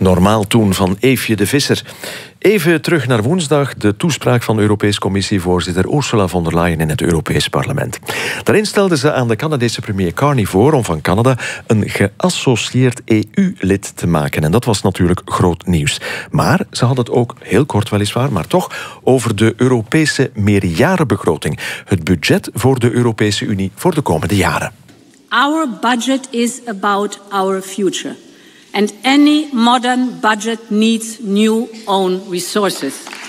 Normaal toen van Eefje de Visser. Even terug naar woensdag, de toespraak van Europese Commissievoorzitter Ursula von der Leyen in het Europees Parlement. Daarin stelde ze aan de Canadese premier Carney voor om van Canada een geassocieerd EU-lid te maken. En dat was natuurlijk groot nieuws. Maar ze had het ook, heel kort weliswaar, maar toch, over de Europese meerjarenbegroting. Het budget voor de Europese Unie voor de komende jaren. Our budget is about our future. And any modern budget needs new own resources.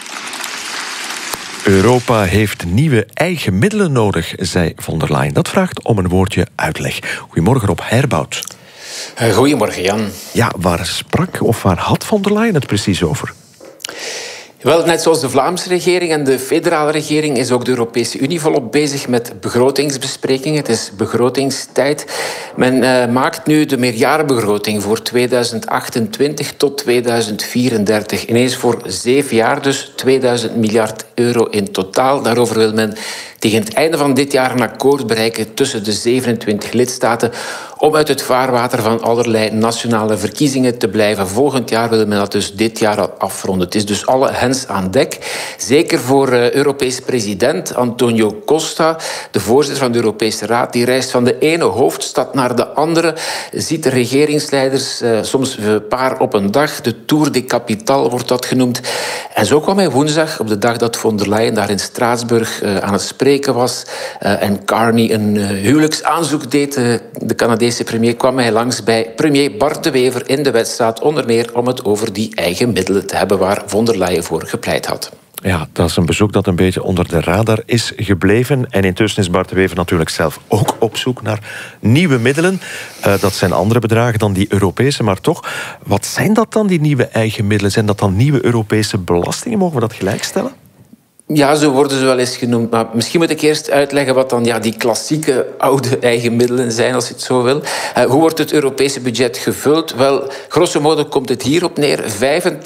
Europa heeft nieuwe eigen middelen nodig, zei von der Leyen. Dat vraagt om een woordje uitleg. Goedemorgen Rob Herbout. Goedemorgen Jan. Ja, waar sprak of waar had von der Leyen het precies over? Wel, net zoals de Vlaamse regering en de federale regering is ook de Europese Unie volop bezig met begrotingsbesprekingen. Het is begrotingstijd. Men maakt nu de meerjarenbegroting voor 2028 tot 2034. Ineens voor 7 jaar, dus 2000 miljard euro in totaal. Daarover wil men tegen het einde van dit jaar een akkoord bereiken tussen de 27 lidstaten om uit het vaarwater van allerlei nationale verkiezingen te blijven. Volgend jaar wil men dat dus dit jaar al afronden. Het is dus alle hens aan dek. Zeker voor Europees president Antonio Costa, de voorzitter van de Europese Raad. Die reist van de ene hoofdstad naar de andere. Ziet de regeringsleiders soms een paar op een dag. De Tour de Capitale wordt dat genoemd. En zo kwam hij woensdag, op de dag dat von der Leyen daar in Straatsburg aan het spreken was en Carney een huwelijksaanzoek deed, de Canadese premier, kwam hij langs bij premier Bart De Wever in de Weststraat, onder meer om het over die eigen middelen te hebben waar von der Leyen voor gepleit had. Ja, dat is een bezoek dat een beetje onder de radar is gebleven. En intussen is Bart De Wever natuurlijk zelf ook op zoek naar nieuwe middelen. Dat zijn andere bedragen dan die Europese, maar toch. Wat zijn dat dan, die nieuwe eigen middelen? Zijn dat dan nieuwe Europese belastingen? Mogen we dat gelijkstellen? Ja, zo worden ze wel eens genoemd. Maar misschien moet ik eerst uitleggen wat dan die klassieke oude eigen middelen zijn, als je het zo wil. Hoe wordt het Europese budget gevuld? Wel, grosso modo komt het hierop neer. 85%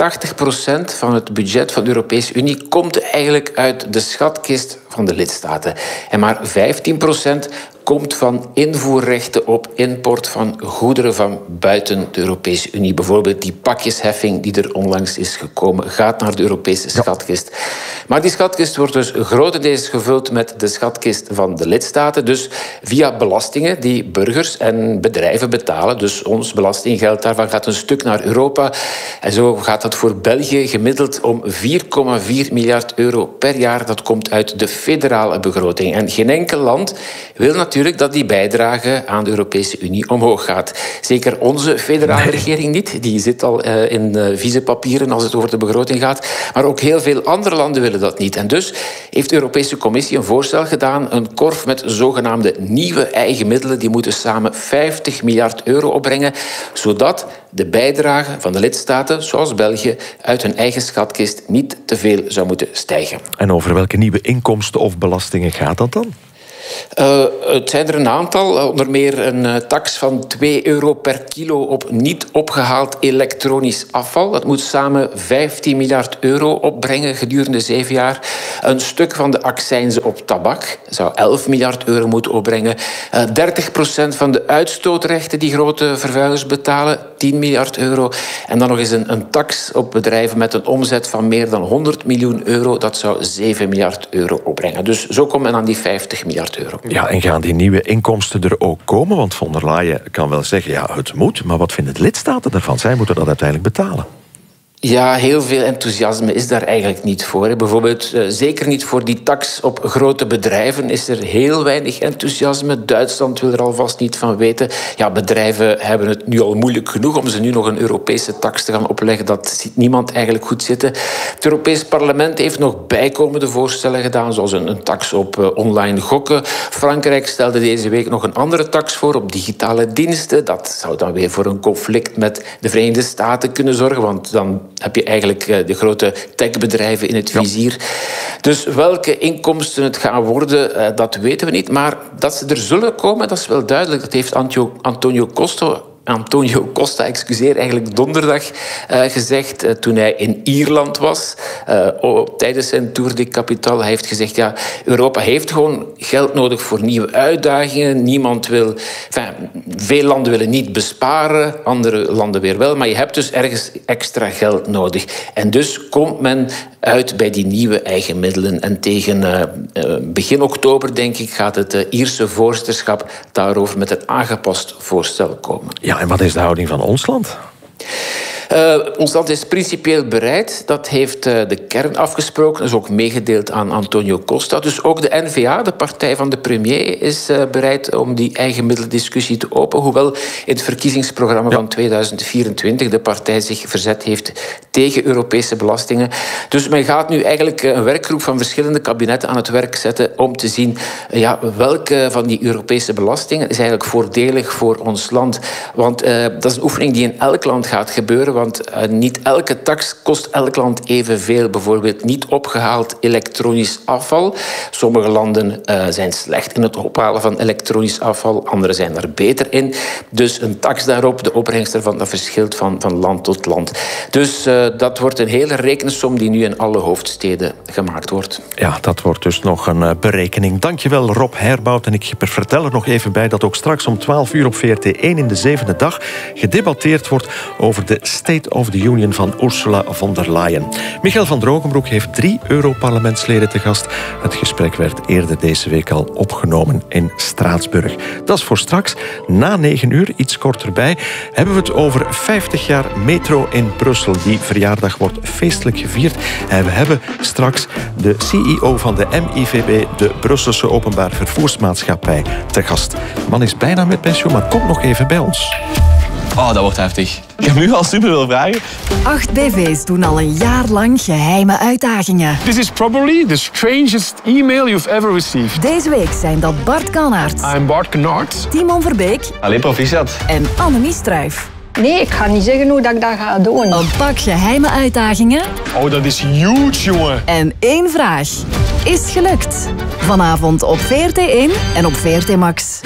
van het budget van de Europese Unie komt eigenlijk uit de schatkist van de lidstaten. En maar 15% komt van invoerrechten op import van goederen van buiten de Europese Unie. Bijvoorbeeld die pakjesheffing die er onlangs is gekomen, gaat naar de Europese schatkist. Maar die schatkist wordt dus grotendeels gevuld met de schatkist van de lidstaten. Dus via belastingen die burgers en bedrijven betalen. Dus ons belastinggeld daarvan gaat een stuk naar Europa. En zo gaat dat voor België gemiddeld om 4,4 miljard euro per jaar. Dat komt uit de federale begroting. En geen enkel land wil natuurlijk dat die bijdrage aan de Europese Unie omhoog gaat. Zeker onze federale regering niet. Die zit al in vieze papieren als het over de begroting gaat. Maar ook heel veel andere landen willen dat niet. En dus heeft de Europese Commissie een voorstel gedaan, een korf met zogenaamde nieuwe eigen middelen. Die moeten samen 50 miljard euro opbrengen, zodat de bijdrage van de lidstaten, zoals België, uit hun eigen schatkist niet te veel zou moeten stijgen. En over welke nieuwe inkomsten of belastingen gaat dat dan? Het zijn er een aantal. Onder meer een tax van 2 euro per kilo op niet opgehaald elektronisch afval. Dat moet samen 15 miljard euro opbrengen gedurende 7 jaar. Een stuk van de accijnzen op tabak zou 11 miljard euro moeten opbrengen. 30% van de uitstootrechten die grote vervuilers betalen, 10 miljard euro. En dan nog eens een tax op bedrijven met een omzet van meer dan 100 miljoen euro. Dat zou 7 miljard euro opbrengen. Dus zo komt men aan die 50 miljard euro. Ja, en gaan die nieuwe inkomsten er ook komen? Want von der Leyen kan wel zeggen, ja, het moet. Maar wat vinden de lidstaten daarvan? Zij moeten dat uiteindelijk betalen. Ja, heel veel enthousiasme is daar eigenlijk niet voor. Bijvoorbeeld, zeker niet voor die tax op grote bedrijven is er heel weinig enthousiasme. Duitsland wil er alvast niet van weten. Ja, bedrijven hebben het nu al moeilijk genoeg om ze nu nog een Europese tax te gaan opleggen. Dat ziet niemand eigenlijk goed zitten. Het Europees Parlement heeft nog bijkomende voorstellen gedaan, zoals een tax op online gokken. Frankrijk stelde deze week nog een andere tax voor op digitale diensten. Dat zou dan weer voor een conflict met de Verenigde Staten kunnen zorgen, want dan heb je eigenlijk de grote techbedrijven in het vizier. Ja. Dus welke inkomsten het gaan worden, dat weten we niet. Maar dat ze er zullen komen, dat is wel duidelijk. Dat heeft Antonio Antonio Costa, eigenlijk donderdag gezegd, toen hij in Ierland was, tijdens zijn Tour de Capitale. Hij heeft gezegd, ja, Europa heeft gewoon geld nodig voor nieuwe uitdagingen. Niemand wil... veel landen willen niet besparen, andere landen weer wel, maar je hebt dus ergens extra geld nodig. En dus komt men uit bij die nieuwe eigen middelen. En tegen begin oktober, denk ik, gaat het Ierse voorzitterschap daarover met een aangepast voorstel komen. Ja, en wat is de houding van ons land? Ons land is principieel bereid. Dat heeft de kern afgesproken. Dat is ook meegedeeld aan Antonio Costa. Dus ook de N-VA, de partij van de premier, is bereid om die eigen middeldiscussie te openen. Hoewel in het verkiezingsprogramma van 2024 de partij zich verzet heeft tegen Europese belastingen. Dus men gaat nu eigenlijk een werkgroep van verschillende kabinetten aan het werk zetten om te zien welke van die Europese belastingen is eigenlijk voordelig voor ons land. Want dat is een oefening die in elk land gaat gebeuren. Want niet elke tax kost elk land evenveel. Bijvoorbeeld niet opgehaald elektronisch afval. Sommige landen zijn slecht in het ophalen van elektronisch afval. Andere zijn daar beter in. Dus een tax daarop, de opbrengst daarvan, dat verschilt van land tot land. Dus dat wordt een hele rekensom die nu in alle hoofdsteden gemaakt wordt. Ja, dat wordt dus nog een berekening. Dankjewel, Rob Herbout. En ik vertel er nog even bij dat ook straks om 12 uur op VRT1 in de 7e dag gedebatteerd wordt over de State of the Union van Ursula von der Leyen. Michael van Drogenbroek heeft 3 Europarlementsleden te gast. Het gesprek werd eerder deze week al opgenomen in Straatsburg. Dat is voor straks. Na 9 uur, iets korter bij, hebben we het over 50 jaar metro in Brussel. Die verjaardag wordt feestelijk gevierd. En we hebben straks de CEO van de MIVB, de Brusselse Openbaar Vervoersmaatschappij, te gast. De man is bijna met pensioen, maar komt nog even bij ons. Oh, dat wordt heftig. Ik heb nu al superveel vragen. 8 BV's doen al een jaar lang geheime uitdagingen. This is probably the strangest email you've ever received. Deze week zijn dat Bart Kannaerts, I'm Bart Kannaerts. Timon Verbeek Allee, proficiat. en Annemie Struijf. Nee, ik ga niet zeggen hoe dat ik dat ga doen. Een pak geheime uitdagingen Oh, dat is huge, jongen. en 1 vraag. Is gelukt. Vanavond op VRT1 en op VRT Max.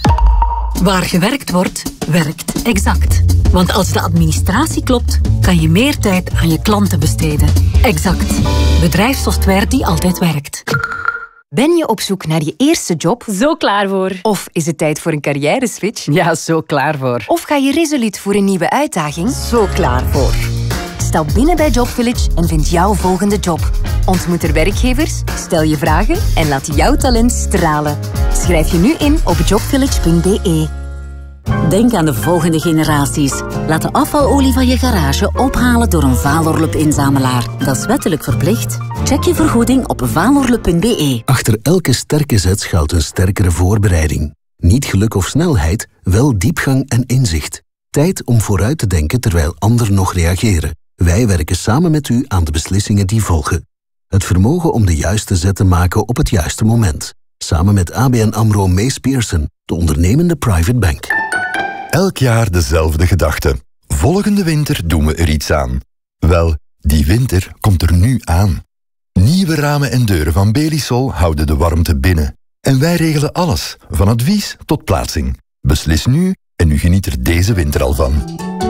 Waar gewerkt wordt, werkt Exact. Want als de administratie klopt, kan je meer tijd aan je klanten besteden. Exact. Bedrijfssoftware die altijd werkt. Ben je op zoek naar je eerste job? Zo klaar voor. Of is het tijd voor een carrière-switch? Ja, zo klaar voor. Of ga je resoluut voor een nieuwe uitdaging? Zo klaar voor. Stap binnen bij Job Village en vind jouw volgende job. Ontmoet er werkgevers, stel je vragen en laat jouw talent stralen. Schrijf je nu in op jobvillage.be. Denk aan de volgende generaties. Laat de afvalolie van je garage ophalen door een Valorlup-inzamelaar. Dat is wettelijk verplicht. Check je vergoeding op valorlup.be. Achter elke sterke zet schuilt een sterkere voorbereiding. Niet geluk of snelheid, wel diepgang en inzicht. Tijd om vooruit te denken terwijl anderen nog reageren. Wij werken samen met u aan de beslissingen die volgen. Het vermogen om de juiste zet te maken op het juiste moment. Samen met ABN AMRO Mees Pierson, de ondernemende private bank. Elk jaar dezelfde gedachte. Volgende winter doen we er iets aan. Wel, die winter komt er nu aan. Nieuwe ramen en deuren van Belisol houden de warmte binnen. En wij regelen alles, van advies tot plaatsing. Beslis nu en u geniet er deze winter al van.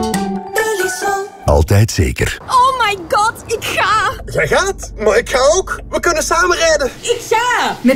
Belisol. Altijd zeker. Oh my god, ik ga! Jij gaat, maar ik ga ook. We kunnen samen rijden. Ik ga!